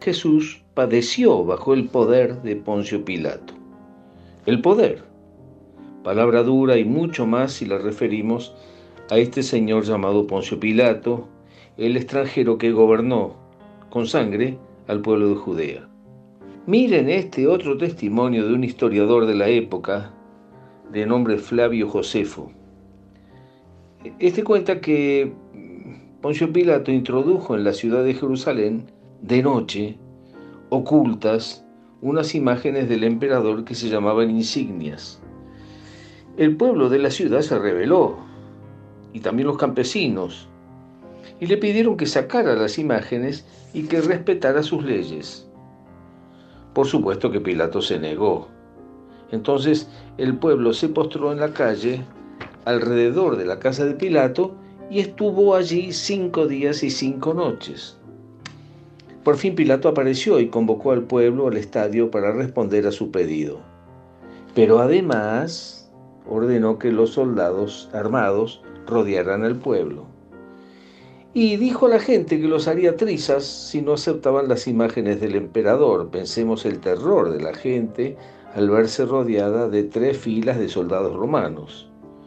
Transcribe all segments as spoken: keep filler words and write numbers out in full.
Jesús padeció bajo el poder de Poncio Pilato. El poder, palabra dura y mucho más si la referimos a este señor llamado Poncio Pilato, el extranjero que gobernó con sangre al pueblo de Judea. Miren este otro testimonio de un historiador de la época, de nombre Flavio Josefo. Este cuenta que Poncio Pilato introdujo en la ciudad de Jerusalén, de noche, ocultas, unas imágenes del emperador que se llamaban insignias. El pueblo de la ciudad se rebeló, y también los campesinos, y le pidieron que sacara las imágenes y que respetara sus leyes. Por supuesto que Pilato se negó. Entonces el pueblo se postró en la calle alrededor de la casa de Pilato y estuvo allí cinco días y cinco noches. Por fin Pilato apareció y convocó al pueblo al estadio para responder a su pedido. Pero además ordenó que los soldados armados rodearan al pueblo. Y dijo a la gente que los haría trizas si no aceptaban las imágenes del emperador. Pensemos el terror de la gente al verse rodeada de tres filas de soldados romanos.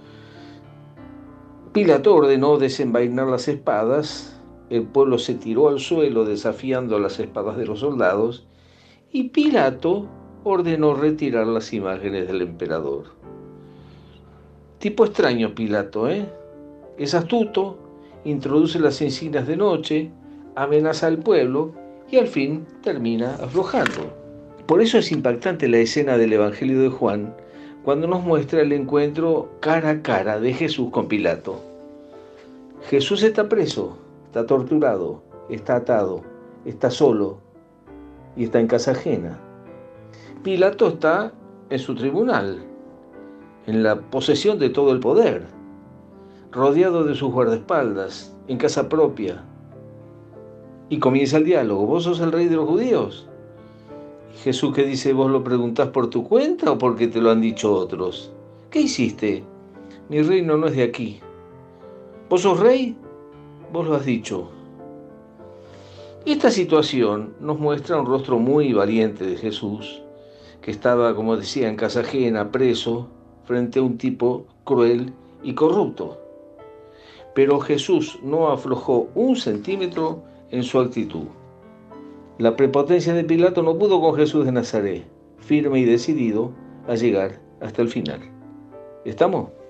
Pilato ordenó desenvainar las espadas, el pueblo se tiró al suelo desafiando las espadas de los soldados, y Pilato ordenó retirar las imágenes del emperador. Tipo extraño Pilato, ¿eh? Es astuto, introduce las insignias de noche, amenaza al pueblo y al fin termina aflojando. Por eso es impactante la escena del Evangelio de Juan, cuando nos muestra el encuentro cara a cara de Jesús con Pilato. Jesús está preso, está torturado, está atado, está solo y está en casa ajena. Pilato está en su tribunal, en la posesión de todo el poder, rodeado de sus guardaespaldas, en casa propia. Y comienza el diálogo: ¿vos sos el rey de los judíos? Jesús, que dice: ¿vos lo preguntás por tu cuenta o porque te lo han dicho otros? ¿Qué hiciste? Mi reino no es de aquí. ¿Vos sos rey? Vos lo has dicho. Esta situación nos muestra un rostro muy valiente de Jesús, que estaba, como decía, en casa ajena, preso, frente a un tipo cruel y corrupto. Pero Jesús no aflojó un centímetro en su actitud. La prepotencia de Pilato no pudo con Jesús de Nazaret, firme y decidido a llegar hasta el final. ¿Estamos?